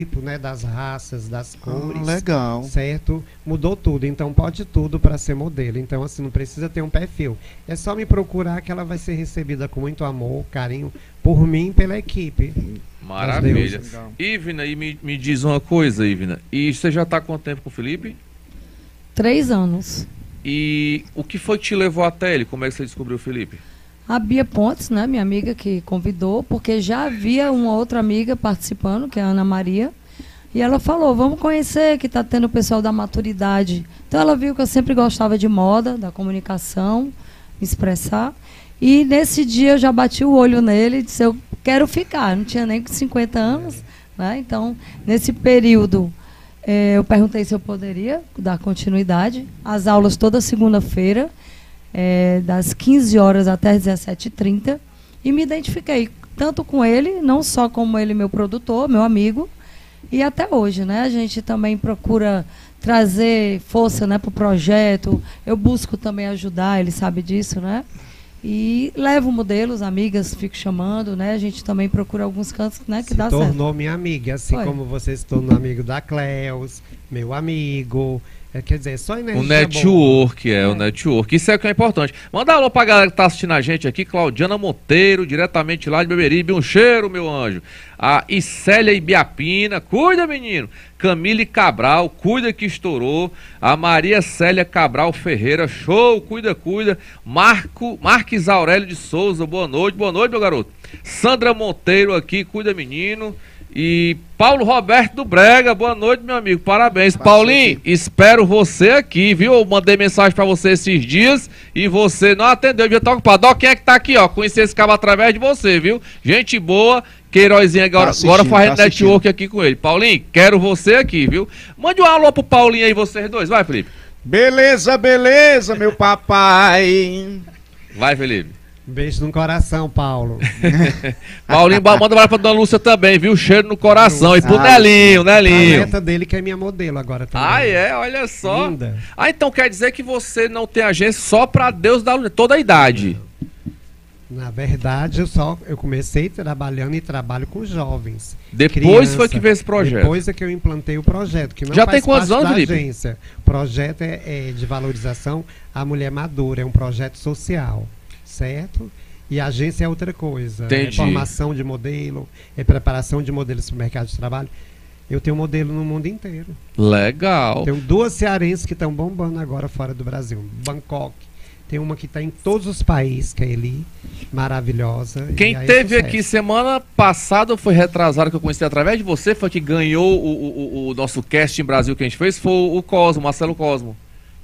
tipo, né, das raças, das cores. Legal. Certo? Mudou tudo. Então pode tudo para ser modelo. Então, assim, não precisa ter um perfil. É só me procurar que ela vai ser recebida com muito amor, carinho, por mim e pela equipe. Maravilha. Legal. Ivna, e me diz uma coisa, Ivna. E você já está há quanto tempo com o Felipe? 3 anos. E o que foi que te levou até ele? Como é que você descobriu o Felipe? A Bia Pontes, né, minha amiga que convidou, porque já havia uma outra amiga participando, que é a Ana Maria, e ela falou, vamos conhecer, que está tendo o pessoal da maturidade. Então ela viu que eu sempre gostava de moda, da comunicação, me expressar, e nesse dia eu já bati o olho nele e disse, eu quero ficar, não tinha nem 50 anos, né, então nesse período eu perguntei se eu poderia dar continuidade, as aulas toda segunda-feira, das 15 horas até as 17h30, e me identifiquei tanto com ele, não só como ele, meu produtor, meu amigo, e até hoje, né? A gente também procura trazer força, né, para o projeto. Eu busco também ajudar, ele sabe disso, né? E levo modelos, amigas, fico chamando, né? A gente também procura alguns cantos, né, que dá certo. Se tornou minha amiga, assim como você se tornou amigo da Cleus, meu amigo. Quer dizer, só energia o network, o network. Isso é o que é importante. Manda um alô pra galera que tá assistindo a gente aqui. Claudiana Monteiro, diretamente lá de Beberibe. Um cheiro, meu anjo. A Iscélia Ibiapina, cuida, menino. Camille Cabral, cuida que estourou. A Maria Célia Cabral Ferreira, show, cuida, cuida. Marques Aurélio de Souza, boa noite, meu garoto. Sandra Monteiro aqui, cuida, menino. E Paulo Roberto do Brega, boa noite, meu amigo, parabéns. Paulinho, espero você aqui, viu? Eu mandei mensagem pra você esses dias e você não atendeu, devia estar ocupado. Ó, quem é que tá aqui, ó? Conheci esse cabo através de você, viu? Gente boa, Queirozinho agora fazendo network aqui com ele. Paulinho, quero você aqui, viu? Mande um alô pro Paulinho aí, vocês dois, vai, Felipe. Beleza, beleza, meu papai. Vai, Felipe. Beijo no coração, Paulo. Paulinho, manda um abraço pra Dona Lúcia também, viu? Cheiro no coração. E pro Nelinho, Nelinho. A neta dele que é minha modelo agora também. Ah, é? Olha só. Linda. Ah, então quer dizer que você não tem agência só pra Deus da Luna, toda a idade. Na verdade, eu comecei trabalhando e trabalho com jovens. Depois criança. foi que veio esse projeto. Depois é que eu implantei o projeto, que não Já faz tem quantos parte anos, da Felipe? agência. O projeto é de valorização à mulher madura, é um projeto social, certo? E a agência é outra coisa. Entendi. É formação de modelo, é preparação de modelos para o mercado de trabalho. Eu tenho modelo no mundo inteiro. Legal. Tenho 2 cearenses que estão bombando agora fora do Brasil. Bangkok. Tem uma que está em todos os países, que é Eli, maravilhosa. Quem teve aqui semana passada, foi retrasado, que eu conheci através de você, foi que ganhou o nosso casting Brasil que a gente fez, foi o Cosmo, Marcelo Cosmo.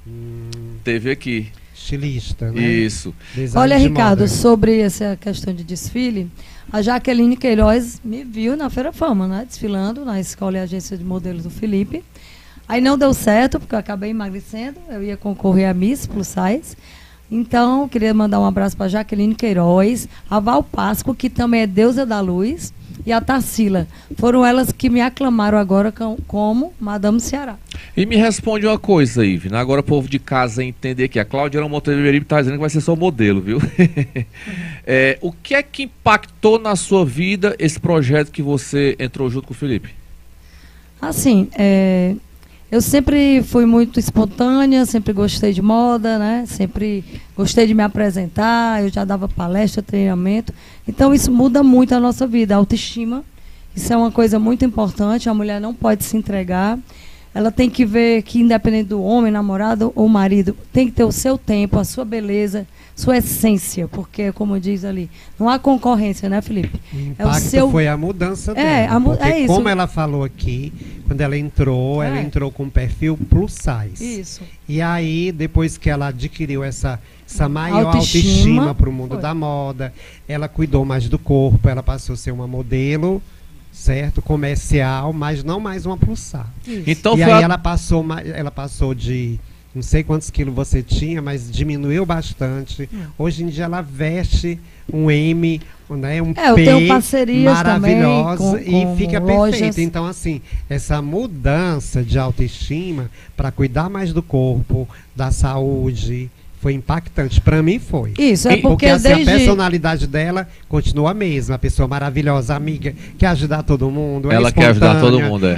Teve aqui. Estilista, né? Isso. Design Olha, de Ricardo, moda. sobre essa questão de desfile, a Jaqueline Queiroz me viu na Feira Fama, né? Desfilando na escola e agência de modelos do Felipe. Aí não deu certo, porque eu acabei emagrecendo, eu ia concorrer a Miss Plus Size. Então, eu queria mandar um abraço para Jaqueline Queiroz, a Val Páscoa, que também é deusa da luz, e a Tarsila. Foram elas que me aclamaram agora como Madame Ceará. E me responde uma coisa, Ivna. Agora o povo de casa entender que a Cláudia Monteiro Beberibe está dizendo que vai ser só modelo, viu? O que é que impactou na sua vida esse projeto que você entrou junto com o Felipe? Assim, eu sempre fui muito espontânea, sempre gostei de moda, né? Sempre gostei de me apresentar, eu já dava palestra, treinamento. Então isso muda muito a nossa vida, a autoestima. Isso é uma coisa muito importante, a mulher não pode se entregar. Ela tem que ver que, independente do homem, namorado ou marido, tem que ter o seu tempo, a sua beleza, sua essência, porque, como diz ali, não há concorrência, né, Felipe? O impacto foi a mudança dela. Porque isso. como ela falou aqui, quando ela entrou com um perfil plus size. Isso. E aí, depois que ela adquiriu essa maior autoestima para o mundo da moda, ela cuidou mais do corpo, ela passou a ser uma modelo, certo? Comercial, mas não mais uma plus size. Então, e aí ela passou de não sei quantos quilos você tinha, mas diminuiu bastante. Hoje em dia ela veste um M, né, um P eu tenho parcerias maravilhosa também com e fica lojas. perfeita. Então, assim, essa mudança de autoestima para cuidar mais do corpo, da saúde, Foi impactante. Pra mim foi. Isso, é porque assim, desde... a personalidade dela continua a mesma. A pessoa maravilhosa, amiga, quer ajudar todo mundo. Ela quer ajudar todo mundo,